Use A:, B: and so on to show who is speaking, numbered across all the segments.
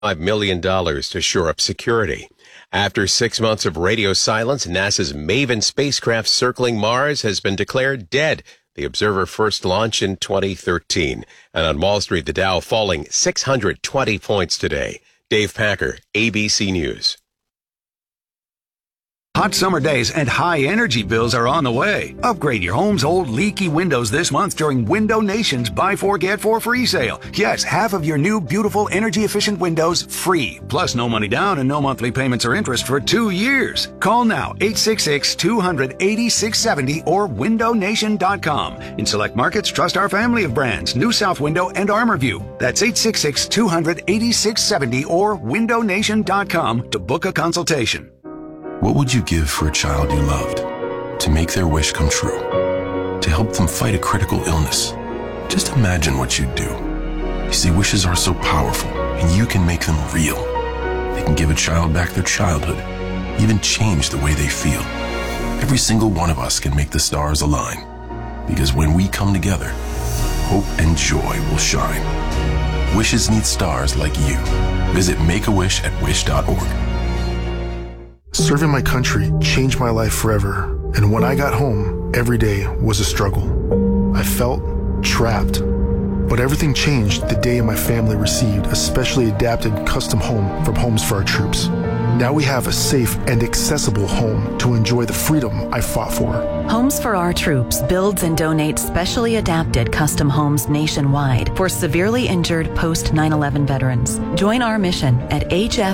A: $5 million to shore up security. After 6 months of radio silence, NASA's MAVEN spacecraft circling Mars has been declared dead. The Observer first launched in 2013. And on Wall Street, the Dow falling 620 points today. Dave Packer, ABC News.
B: Hot summer days and high energy bills are on the way. Upgrade your home's old leaky windows this month during Window Nation's Buy 4 Get 4 free sale. Yes, half of your new beautiful energy efficient windows free. Plus no money down and no monthly payments or interest for 2 years. Call now 866-200-8670 or windownation.com. In select markets, trust our family of brands, New South Window and ArmorView. That's 866-200-8670 or windownation.com to book a consultation.
C: What would you give for a child you loved? To make their wish come true? To help them fight a critical illness? Just imagine what you'd do. You see, wishes are so powerful, and you can make them real. They can give a child back their childhood, even change the way they feel. Every single one of us can make the stars align. Because when we come together, hope and joy will shine. Wishes need stars like you. Visit Make-A-Wish at wish.org.
D: Serving my country changed my life forever, and when I got home, every day was a struggle. I felt trapped. But everything changed the day my family received a specially adapted custom home from Homes for Our Troops. Now we have a safe and accessible home to enjoy the freedom I fought for.
E: Homes for Our Troops builds and donates specially adapted custom homes nationwide for severely injured post 9/11 veterans. Join our mission at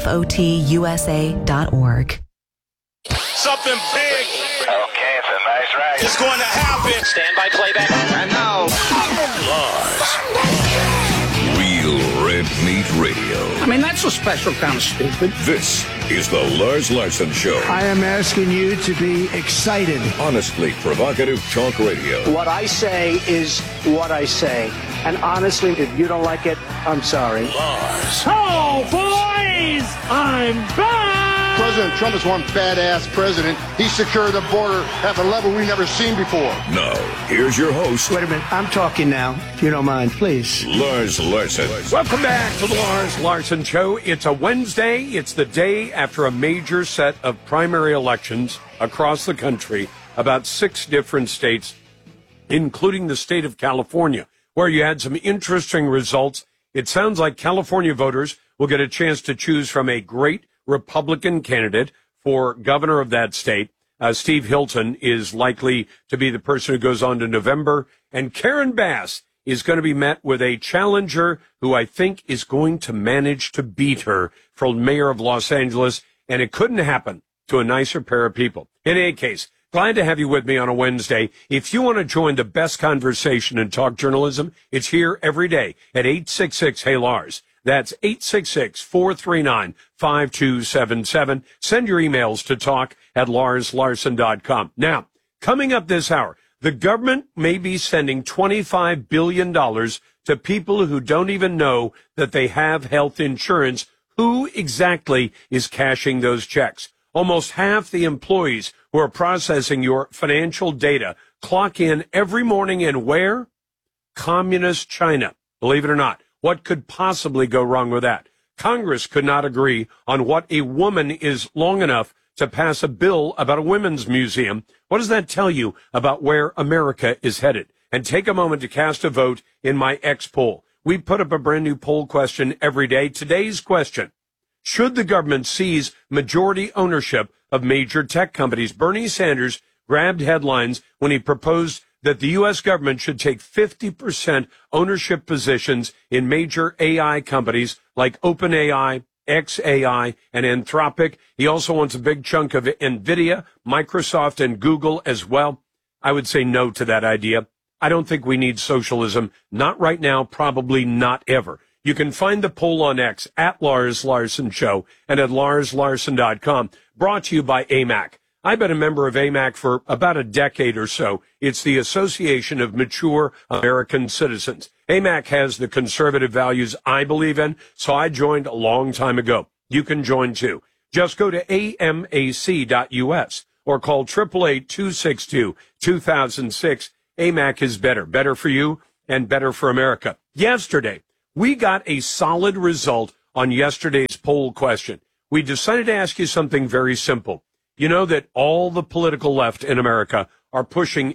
E: hfotusa.org.
F: Something big.
G: Okay, it's a nice ride.
F: It's going to happen.
G: Stand by playback. And now,
H: Lars. Real Red Meat Radio.
I: I mean, that's a special kind of stupid.
H: This is the Lars Larson Show.
J: I am asking you to be excited.
H: Honestly provocative talk radio.
K: What I say is what I say. And honestly, if you don't like it, I'm sorry.
H: Lars.
L: Oh, boys! I'm back!
M: President Trump is one badass president. He secured the border at a level we've never seen before.
H: Now, here's your host.
J: Wait a minute. I'm talking now, if you don't mind, please.
H: Lars Larson.
N: Welcome back to the Lars Larson Show. It's a Wednesday. It's the day after a major set of primary elections across the country, about 6 different states, including the state of California, where you had some interesting results. It sounds like California voters will get a chance to choose from a great Republican candidate for governor of that state. Steve Hilton is likely to be the person who goes on to November. And Karen Bass is going to be met with a challenger who I think is going to manage to beat her for mayor of Los Angeles. And it couldn't happen to a nicer pair of people. In any case, glad to have you with me on a Wednesday. If you want to join the best conversation in talk journalism, it's here every day at 866-HEY-LARS. That's 866-439-5277. Send your emails to talk@larslarson.com. Now, coming up this hour, the government may be sending $25 billion to people who don't even know that they have health insurance. Who exactly is cashing those checks? Almost half the employees who are processing your financial data clock in every morning in where? Communist China. Believe it or not. What could possibly go wrong with that? Congress could not agree on what a woman is long enough to pass a bill about a women's museum. What does that tell you about where America is headed? And take a moment to cast a vote in my X poll. We put up a brand new poll question every day. Today's question: should the government seize majority ownership of major tech companies? Bernie Sanders grabbed headlines when he proposed that the U.S. government should take 50% ownership positions in major AI companies like OpenAI, xAI, and Anthropic. He also wants a big chunk of NVIDIA, Microsoft, and Google as well. I would say no to that idea. I don't think we need socialism. Not right now, probably not ever. You can find the poll on X at Lars Larson Show and at larslarson.com. Brought to you by AMAC. I've been a member of AMAC for about a decade or so. It's the Association of Mature American Citizens. AMAC has the conservative values I believe in, so I joined a long time ago. You can join too. Just go to amac.us or call 888-262-2006. AMAC is better. Better for you and better for America. Yesterday, we got a solid result on yesterday's poll question. We decided to ask you something very simple. You know that all the political left in America are pushing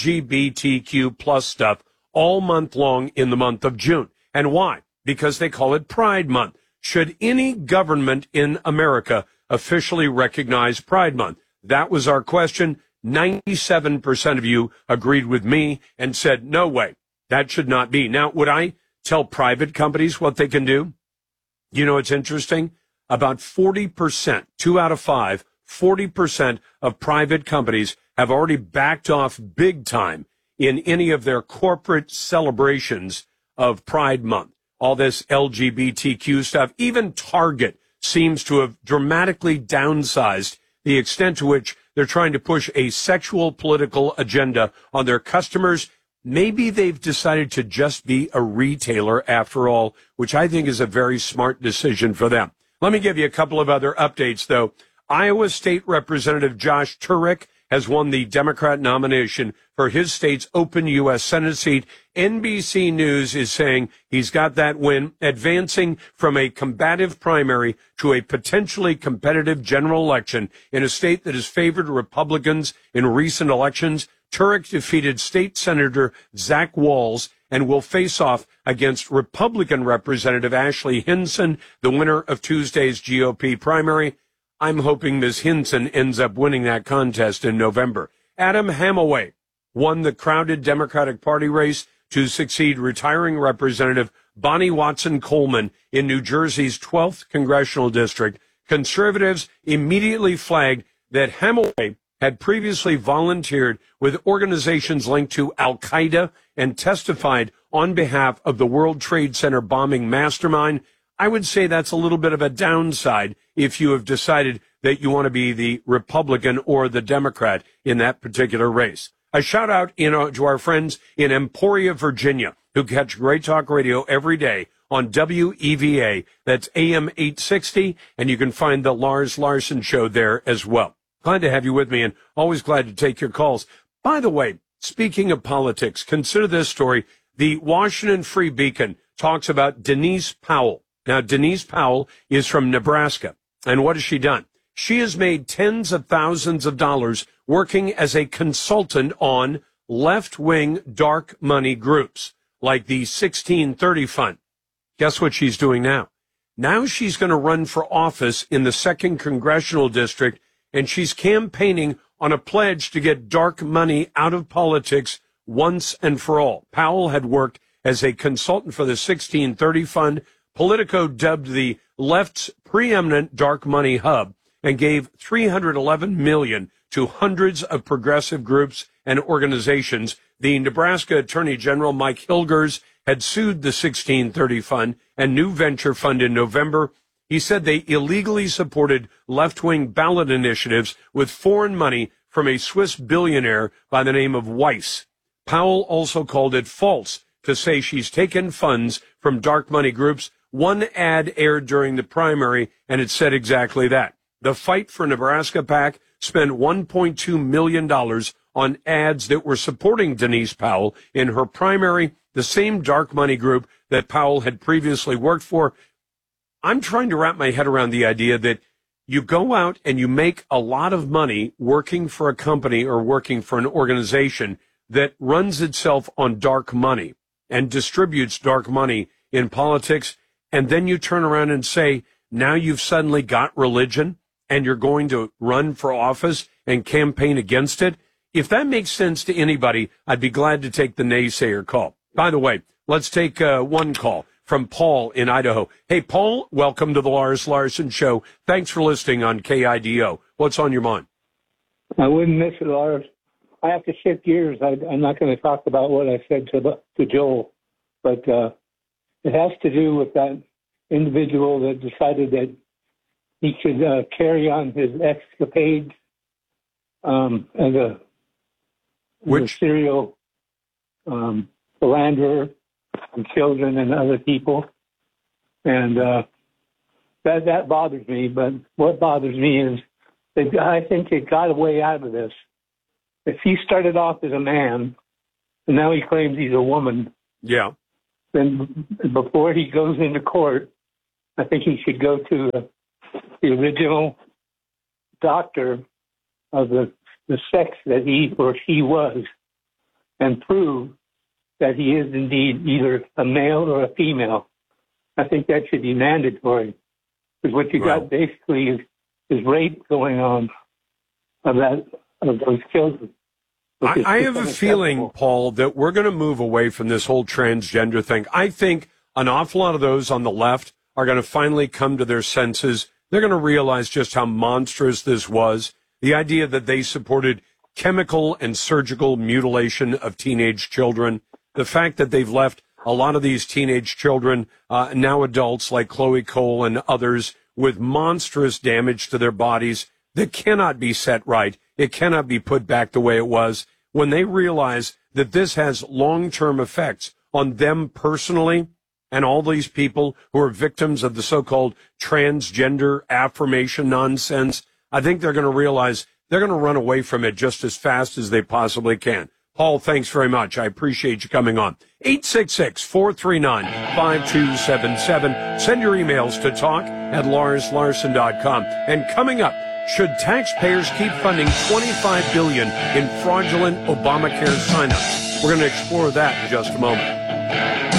N: LGBTQ plus stuff all month long in the month of June. And why? Because they call it Pride Month. Should any government in America officially recognize Pride Month? That was our question. 97% of you agreed with me and said, no way, that should not be. Now, would I tell private companies what they can do? You know, it's interesting. About 40%, 2 out of 5, 40% of private companies have already backed off big time in any of their corporate celebrations of Pride Month. All this LGBTQ stuff, even Target seems to have dramatically downsized the extent to which they're trying to push a sexual political agenda on their customers. Maybe they've decided to just be a retailer after all, which I think is a very smart decision for them. Let me give you a couple of other updates, though. Iowa State Representative Josh Turek has won the Democrat nomination for his state's open U.S. Senate seat. NBC News is saying he's got that win, advancing from a combative primary to a potentially competitive general election in a state that has favored Republicans in recent elections. Turek defeated State Senator Zach Walz and will face off against Republican Representative Ashley Hinson, the winner of Tuesday's GOP primary. I'm hoping Ms. Hinson ends up winning that contest in November. Adam Hamaway won the crowded Democratic Party race to succeed retiring Representative Bonnie Watson Coleman in New Jersey's 12th congressional district. Conservatives immediately flagged that Hamaway had previously volunteered with organizations linked to Al-Qaeda and testified on behalf of the World Trade Center bombing mastermind. I would say that's a little bit of a downside if you have decided that you want to be the Republican or the Democrat in that particular race. A shout out to our friends in Emporia, Virginia, who catch Great Talk Radio every day on WEVA. That's AM 860, and you can find the Lars Larson Show there as well. Glad to have you with me, and always glad to take your calls. By the way, speaking of politics, consider this story. The Washington Free Beacon talks about Denise Powell. Now, Denise Powell is from Nebraska, and what has she done? She has made tens of thousands of dollars working as a consultant on left-wing dark money groups, like the 1630 Fund. Guess what she's doing now? Now she's going to run for office in the 2nd Congressional District, and she's campaigning on a pledge to get dark money out of politics once and for all. Powell had worked as a consultant for the 1630 Fund, Politico dubbed the left's preeminent dark money hub, and gave $311 million to hundreds of progressive groups and organizations. The Nebraska Attorney General Mike Hilgers had sued the 1630 Fund and New Venture Fund in November. He said they illegally supported left-wing ballot initiatives with foreign money from a Swiss billionaire by the name of Weiss. Powell also called it false to say she's taken funds from dark money groups. One ad aired during the primary, and it said exactly that. The Fight for Nebraska PAC spent $1.2 million on ads that were supporting Denise Powell in her primary, the same dark money group that Powell had previously worked for. I'm trying to wrap my head around the idea that you go out and you make a lot of money working for a company or working for an organization that runs itself on dark money and distributes dark money in politics, and then you turn around and say, now you've suddenly got religion and you're going to run for office and campaign against it. If that makes sense to anybody, I'd be glad to take the naysayer call. By the way, let's take one call from Paul in Idaho. Hey, Paul, welcome to the Lars Larson Show. Thanks for listening on KIDO. What's on your mind?
O: I wouldn't miss it, Lars. I have to shift gears. I'm not going to talk about what I said to Joel, but it has to do with that individual that decided that he could carry on his escapades as a serial philanderer and children and other people. And that bothers me. But what bothers me is that I think they got a way out of this. If he started off as a man and now he claims he's a woman,
N: yeah,
O: then before he goes into court, I think he should go to the original doctor of the sex that he or she was and prove that he is indeed either a male or a female. I think that should be mandatory. Because what you got basically is rape going on of those children.
N: I have a feeling, Paul, that we're going to move away from this whole transgender thing. I think an awful lot of those on the left are going to finally come to their senses. They're going to realize just how monstrous this was. The idea that they supported chemical and surgical mutilation of teenage children. The fact that they've left a lot of these teenage children, now adults like Chloe Cole and others, with monstrous damage to their bodies that cannot be set right. It cannot be put back the way it was. When they realize that this has long-term effects on them personally and all these people who are victims of the so-called transgender affirmation nonsense, I think they're going to realize they're going to run away from it just as fast as they possibly can. Paul, thanks very much. I appreciate you coming on. 866-439-5277. Send your emails to talk@LarsLarson.com. And coming up, should taxpayers keep funding $25 billion in fraudulent Obamacare signups? We're going to explore that in just a moment.